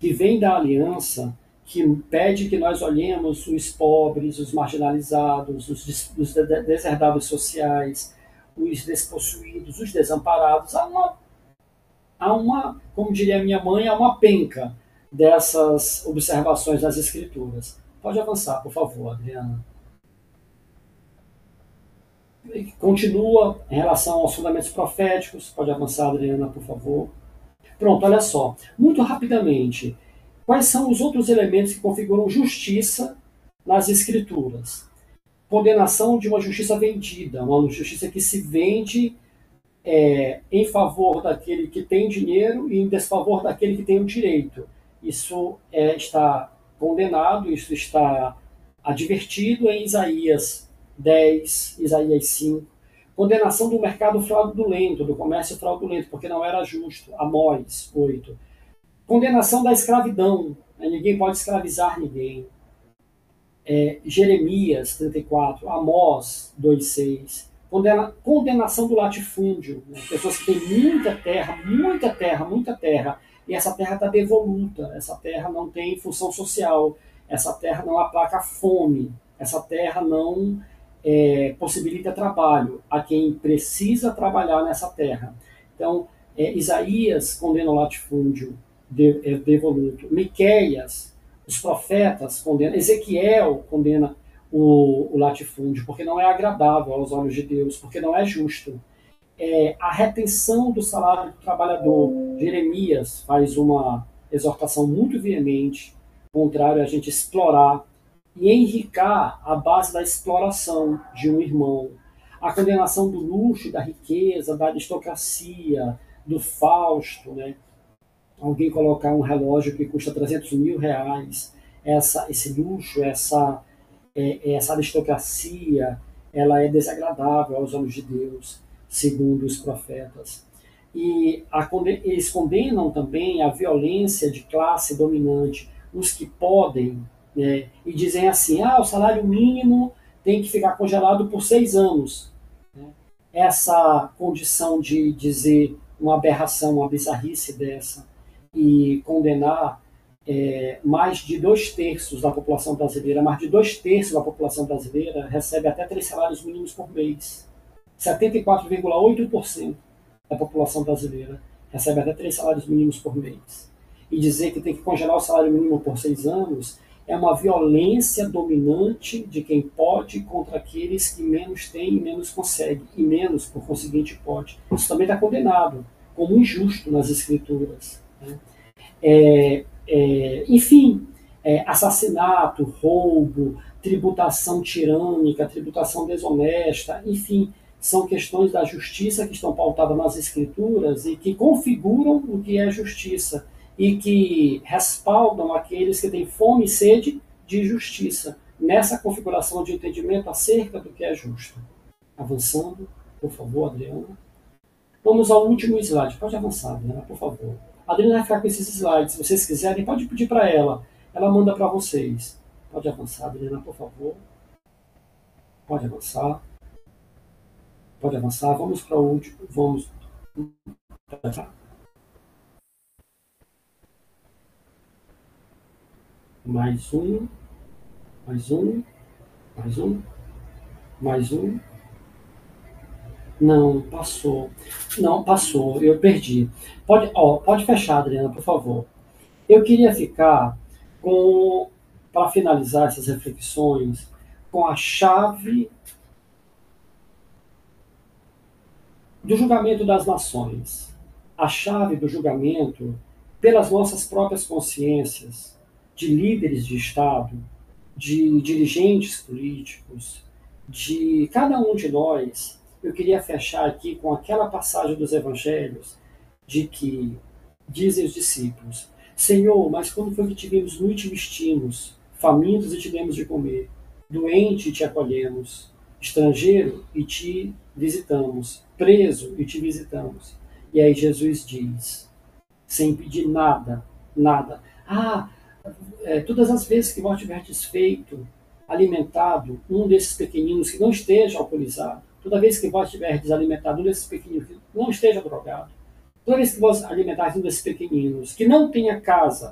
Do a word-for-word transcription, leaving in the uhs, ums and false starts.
que vem da aliança, que pede que nós olhemos os pobres, os marginalizados, os, des, os deserdados sociais, os despossuídos, os desamparados. Há uma, há uma, como diria minha mãe, há uma penca dessas observações das Escrituras. Pode avançar, por favor, Adriana. Continua em relação aos fundamentos proféticos. Pode avançar, Adriana, por favor. Pronto, olha só. Muito rapidamente, quais são os outros elementos que configuram justiça nas Escrituras? Condenação de uma justiça vendida, uma justiça que se vende é, em favor daquele que tem dinheiro e em desfavor daquele que tem o direito. Isso é, está condenado, isso está advertido em Isaías dez, Isaías cinco. Condenação do mercado fraudulento, do comércio fraudulento, porque não era justo. Amós oito. Condenação da escravidão, ninguém pode escravizar ninguém. É, Jeremias trinta e quatro, Amós dois seis. Condena, condenação do latifúndio, né? Pessoas que têm muita terra, muita terra, muita terra, e essa terra está devoluta, essa terra não tem função social, essa terra não aplaca a fome, essa terra não é, possibilita trabalho a quem precisa trabalhar nessa terra. Então, é, Isaías condena o latifúndio de, é, devoluto, Miqueias, os profetas condenam, Ezequiel condena o, o latifúndio, porque não é agradável aos olhos de Deus, porque não é justo. É, a retenção do salário do trabalhador, Jeremias faz uma exortação muito veemente, contrário a gente explorar e enricar a base da exploração de um irmão. A condenação do luxo, da riqueza, da aristocracia, do Fausto, né? Alguém colocar um relógio que custa trezentos mil reais, essa, esse luxo, essa, é, essa aristocracia, ela é desagradável aos olhos de Deus, segundo os profetas. E a, eles condenam também a violência de classe dominante, os que podem, né, e dizem assim, ah, o salário mínimo tem que ficar congelado por seis anos. Essa condição de dizer uma aberração, uma bizarrice dessa, e condenar é, mais de dois terços da população brasileira, mais de dois terços da população brasileira recebe até três salários mínimos por mês. setenta e quatro vírgula oito por cento da população brasileira recebe até três salários mínimos por mês. E dizer que tem que congelar o salário mínimo por seis anos é uma violência dominante de quem pode contra aqueles que menos têm e menos conseguem, e menos, por conseguinte, pode. Isso também está condenado como injusto nas Escrituras. Né? É, é, enfim, é, assassinato, roubo, tributação tirânica, tributação desonesta, enfim, são questões da justiça que estão pautadas nas Escrituras e que configuram o que é justiça e que respaldam aqueles que têm fome e sede de justiça nessa configuração de entendimento acerca do que é justo. Avançando, por favor, Adriana. Vamos ao último slide. Pode avançar, Adriana, por favor. A Adriana vai ficar com esses slides. Se vocês quiserem, pode pedir para ela. Ela manda para vocês. Pode avançar, Adriana, por favor. Pode avançar. Pode avançar. Vamos para o último. Vamos. Mais um. Mais um. Mais um. Mais um. Não, passou. Não, passou. Eu perdi. Pode, ó, pode fechar, Adriana, por favor. Eu queria ficar com, para finalizar essas reflexões, com a chave do julgamento das nações. A chave do julgamento pelas nossas próprias consciências, de líderes de Estado, de dirigentes políticos, de cada um de nós. Eu queria fechar aqui com aquela passagem dos evangelhos de que dizem os discípulos, Senhor, mas quando foi que te vimos nu e te vestimos, famintos e te demos de comer, doente e te acolhemos, estrangeiro e te visitamos, preso e te visitamos. E aí Jesus diz, sem pedir nada, nada, ah, é, todas as vezes que vós tiverdes feito, alimentado um desses pequeninos que não esteja alcoolizado, toda vez que vós tiverdes alimentado um desses pequeninos que não esteja drogado, toda vez que vós alimentardes um desses pequeninos que não tenha casa